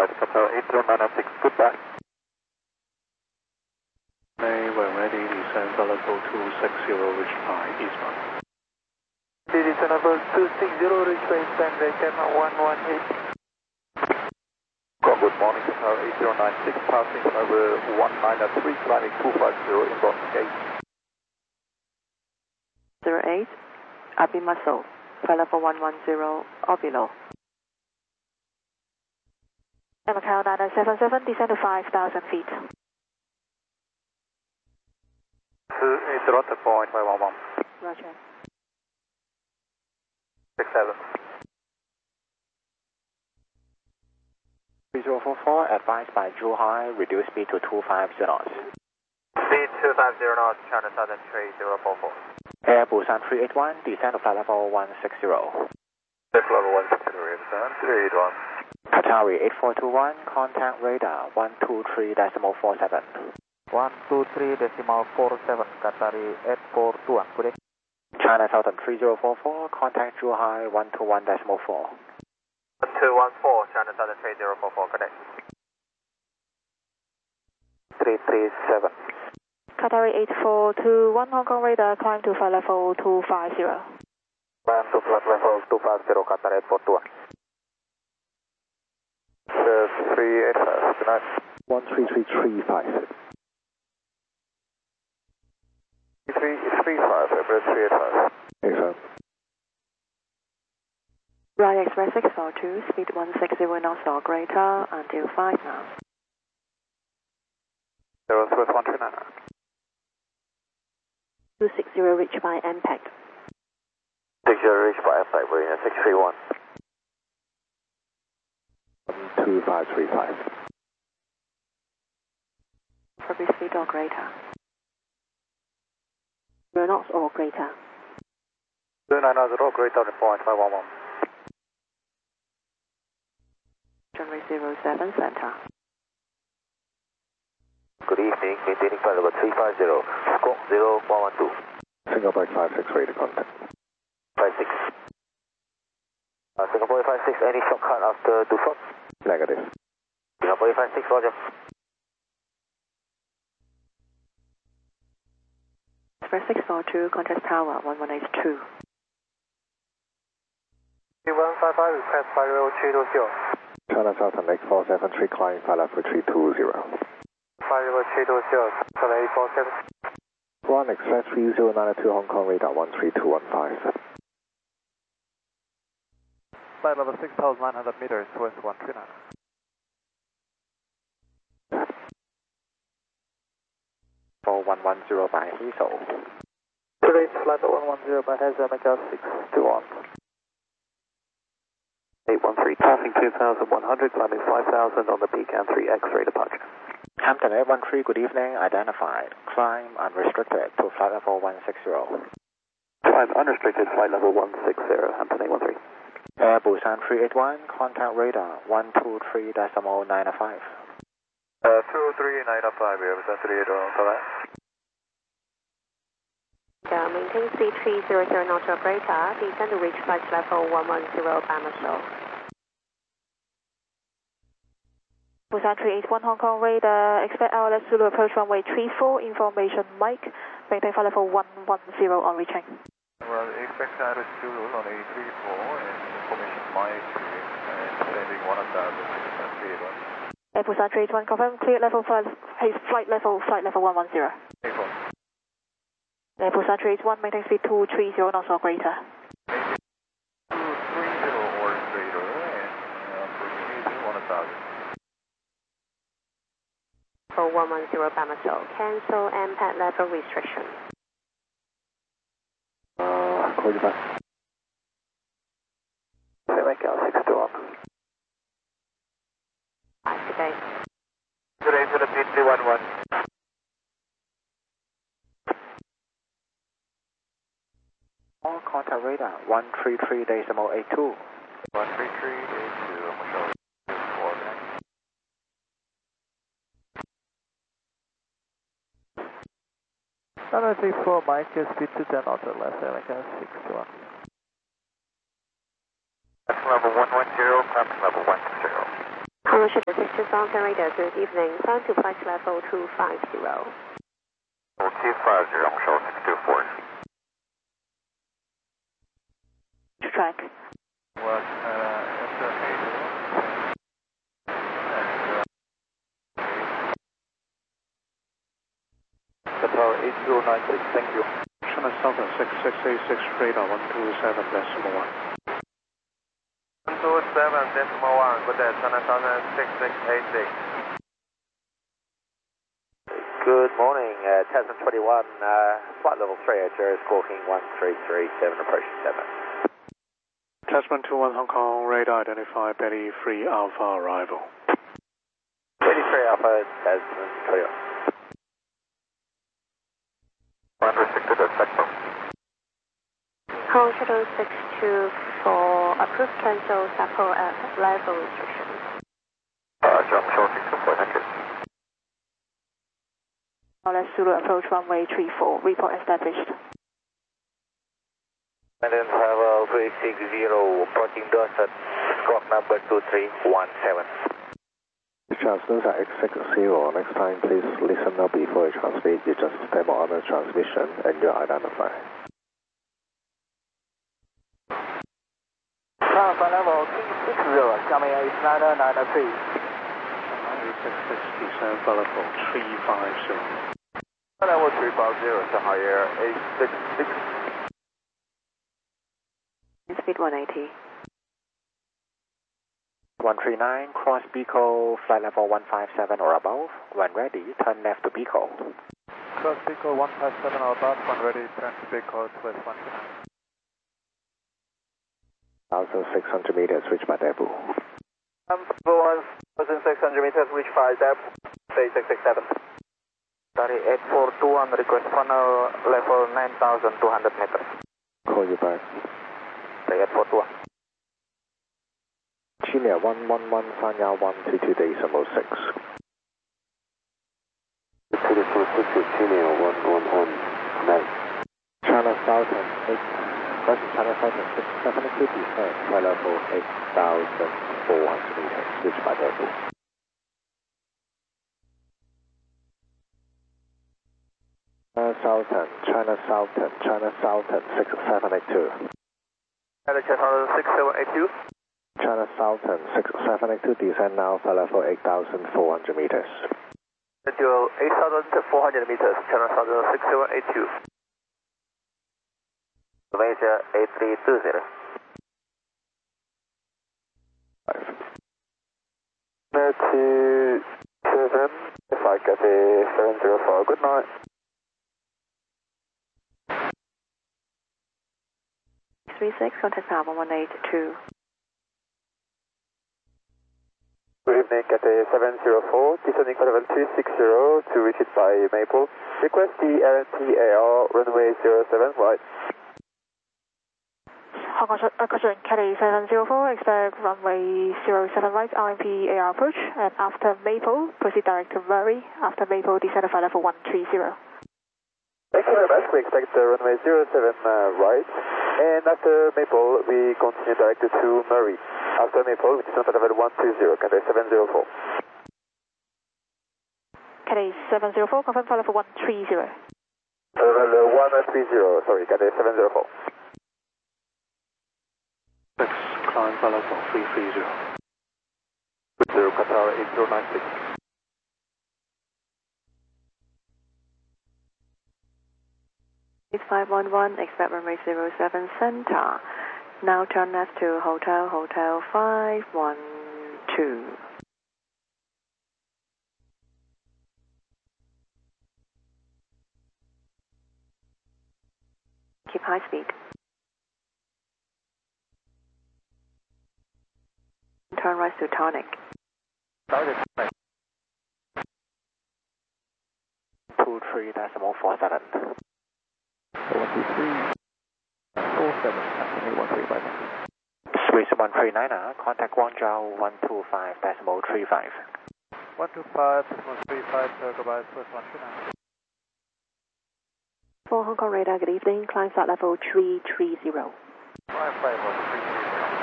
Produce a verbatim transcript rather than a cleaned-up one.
right, Qatar eight zero nine six, goodbye. May, when ready, descend level two six zero, reach by eastbound. Descend level two six zero, reach by eastbound, Decem one one eight. Good morning, Qatar eight zero nine six, passing over one nine three, climbing two five zero, inbound gate. zero eight, Abbey Muscle, flight level one one zero or below. Macau nine seven seven, descend to five thousand feet. It's rotor point five one one. Roger. six seven. three zero four four, advised by Zhuhai, reduce speed to two five zero knots. Speed two five zero knots, China Southern three zero four four. Air Busan three eight one, descend to flight level one six zero. Flight level one six zero, Busan three eight one. Qatari eight four two one, contact radar one two three decimal four seven. one two three decimal four seven, Qatari eight four two one, good day. China Southern three zero four four, contact Zhuhai one two one decimal four. one two one four, China Southern three zero four four, good day. three three seven. Qatari eight four two one, Hong Kong radar, climb to flight level two five zero. Climb to flight level two five zero, Qatar eight four two one. three eight five, good night. one three three three five. three three five, Emirates three eight five. Excellent. Ryan Express six four two, speed one six zero knots or greater until five knots. zero three one three nine. two six zero, reach by impact. six zero, reach by impact, Marina six three one. two five three five. Probably speed or greater. zero knots or greater. zero nine zero, greater than point five one one. Runway zero seven, center. Good evening, maintaining flight level three five zero, squawk zero one one two. Singapore five six, ready to contact. five six. Uh, Singapore five six, any shortcut after two shots? Negative. Singapore five six, roger. Express six four two, contact tower one one eight two. one five five, request flight level three two zero. China Southern eight four seven three, climbing flight level three two zero. Flight level three two zero, China eight four seven. one Express three zero nine two, Hong Kong radar one three two one five. Flight level six thousand nine hundred meters, west one three nine. four one one zero by Heathrow. Today, flight one one zero by Hazard, Macau six two one. eight one three, passing two thousand one hundred, climbing five thousand on the Pecan three X-ray departure. Hampton eight one three, good evening, identified. Climb unrestricted to flight level one six zero. Climb unrestricted, flight level one six zero, Hampton eight one three. Air Busan three eight one, contact radar one two three decimal nine five. Uh, two three nine five, we have Busan three eight one, correct? Yeah, maintain speed three zero zero knots or greater, descend to reach flight level one one zero, Bamisol. Busan three eight one, Hong Kong radar, expect L S Zulu approach runway three four, information Mike, maintain flight level one one zero on reaching. Well, expect L S Zulu on A three four and information Mike and sending one thousand three eight one. Air Busan three eight one, confirm clear level flight, flight level, flight level one one zero. April. Air Busan three eight one, maintain speed two three zero knots or greater. two three zero or greater and uh, proceed one thousand. For one one zero, Bamisol, cancel impact level restriction. Uh, call you back. Macau six two one. Good day. Good day, to the P three one one. All contact radar one three three decimal eight two. one three three eight two, Michelle. Runway three four, Mike, speed two ten knots at left, Macau six two one. Level one one zero, climb level one zero. Hello, Shuttle six two Hong Kong radar, good evening. Climb to flight level two five zero. two five zero, Shuttle six two four. Track. Was uh, enter eight. Qatar eight zero nine six, thank you. China Southern six six eight six radar one two seven decimal one. one two seven decimal one, good day, China Southern six six eight six. Good morning, uh, Tasman twenty-one, uh, flight level three, Jerry Squawking one three three seven, approaching seven. Tasman two one Hong Kong radar identify Betty three Alpha arrival. Betty three Alpha, Tasman twenty-one. Unrestricted at sector. Hong Shuttle six two four, approved cancel Sapo at level restrictions. Uh, John Short six two four, thank you. Let's Zulu approach runway three four, report established. Maintenance level three six zero, approaching Dorset, squawk number two three one seven. Transmitters are X six zero. Next time, please listen up before you transmit. You just demo on the transmission and you identify. Transfer level three six zero, coming eight nine nine three. six six descend level three five zero. Level three five zero, Shanghai Air eight six six. Speed one eighty. one three nine, cross Pico, flight level one five seven or above. When ready, turn left to Pico. Cross Pico one five seven or above, when ready, turn to Pico, twist one two nine. one thousand six hundred meters, reach by debut. Um, one thousand six hundred meters, reach by depth, say six six seven. Sorry, eight four two one, request funnel level nine thousand two hundred meters. Call you back. Say eight four two one. China one one one, Sanya one two two decimal six. China one one one, nine. China Southern eight, that's China Southern six seven two descent, flight level eight thousand four hundred meters, reach by debut. China Southern, China Southern, China Southern six seven eight two. China Southern six seven eight two. China Southern six seven eight two, descend now, flight level eight thousand four hundred meters. Schedule eight thousand four hundred meters, China Southern six seven eight two. Malaysia eight three two zero. two seven, if I get a seven zero four, good night. three six, contact now one one eight two. Good evening, Cathay seven zero four, descending for level two six zero to reach it by Maple. Request the L N T A R runway zero seven right. Hong Kong Shuttle Cathay seven zero four, expect runway zero seven right, R M P A R approach, and after Maple, proceed direct to Murray. After Maple, descend flight level one three zero. Thank you very much, we expect the runway zero seven uh, right, and after Maple, we continue direct to Murray. After Maple, we descend for level one two zero, Cathay seven zero four. Cathay seven zero four, confirm flight level one three zero. Level one three zero, sorry, Cathay seven zero four. six, climb flight level three three zero. Zero Qatar eight zero nine six. eight five one one, expect runway zero seven center. Now turn left to Hotel, Hotel five one two. Keep high speed. Turn right to Tonic. two three decimal four seven. one two three, four seven, estimate one three five. Swiss one three nine, contact Guangzhou one two five decimal three five. one two five, decimal three five, goodbye, Swiss one two nine. For Hong Kong radar, good evening, climb flight level three three zero. Climb flight level three